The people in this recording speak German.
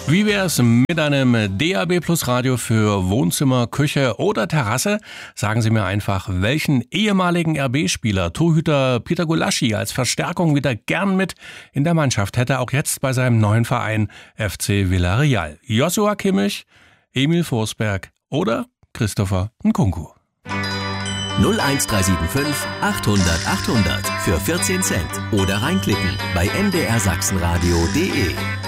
Wie wär's mit einem DAB Plus Radio für Wohnzimmer, Küche oder Terrasse? Sagen Sie mir einfach, welchen ehemaligen RB-Spieler, Torhüter Peter Gulaschi als Verstärkung wieder gern mit in der Mannschaft hätte, auch jetzt bei seinem neuen Verein FC Villarreal. Joshua Kimmich, Emil Forsberg oder Christopher Nkunku. 01375 800 800 für 14 Cent oder reinklicken bei mdrsachsenradio.de.